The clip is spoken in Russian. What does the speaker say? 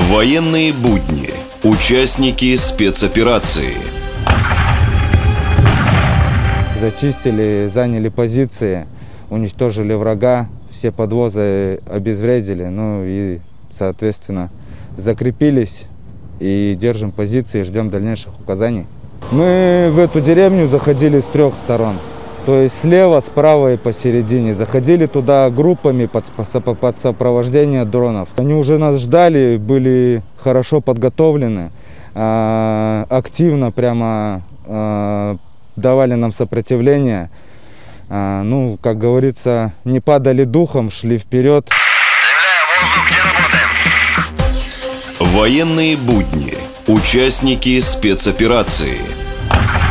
Военные будни. Участники спецоперации. Зачистили, заняли позиции, уничтожили врага, все подвозы обезвредили, ну и, соответственно, закрепились и держим позиции, ждем дальнейших указаний. Мы в эту деревню заходили с 3 сторон, то есть слева, справа и посередине. Заходили туда группами под сопровождение дронов. Они уже нас ждали, были хорошо подготовлены, активно прямо давали нам сопротивление. Ну, как говорится, не падали духом, шли вперед. Военные будни. Участники спецоперации.